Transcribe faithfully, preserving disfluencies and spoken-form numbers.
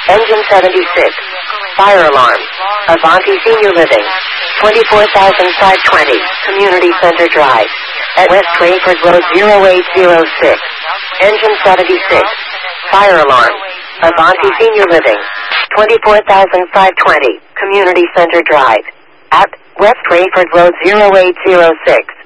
Engine seventy-six. Fire alarm. Avanti Senior Living. twenty-four thousand five hundred twenty. Community Center Drive. At West Crayford Road zero eight zero six. Engine seventy-six. Fire alarm. Avanti Senior Living. twenty-four thousand five hundred twenty. Community Center Drive. At West Crayford Road zero eight zero six.